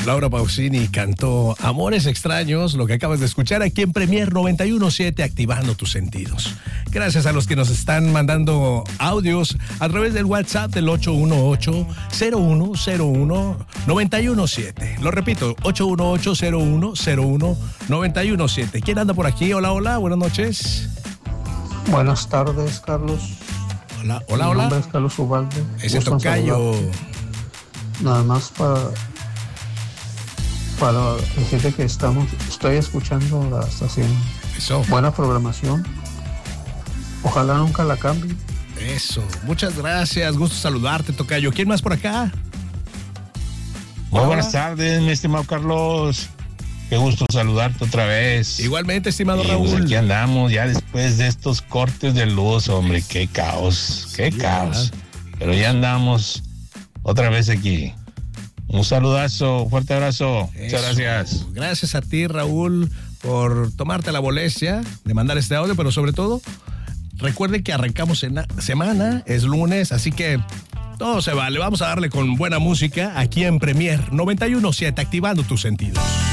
Laura Pausini cantó Amores Extraños, lo que acabas de escuchar aquí en Premier 91.7, activando tus sentidos. Gracias a los que nos están mandando audios a través del WhatsApp del 818-0101-917. Lo repito, 818-0101-917. ¿Quién anda por aquí? Hola, hola, buenas noches. Buenas tardes, Carlos. Hola, Mi nombre es Carlos Ubalde. Ese tocayo. Nada más para decirte que estoy escuchando la estación. Eso. Buena programación. Ojalá nunca la cambie. Eso. Muchas gracias. Gusto saludarte, tocayo. ¿Quién más por acá? Muy buenas tardes, mi estimado Carlos. Qué gusto saludarte otra vez. Igualmente, estimado Raúl. Pues aquí andamos ya después de estos cortes de luz, hombre. Qué caos, qué caos. Pero ya andamos otra vez aquí. Un saludazo, fuerte abrazo. Muchas gracias. Gracias a ti, Raúl, por tomarte la molestia de mandar este audio, pero sobre todo, recuerde que arrancamos en semana, es lunes, así que todo se vale. Vamos a darle con buena música aquí en Premier 91.7, activando tus sentidos.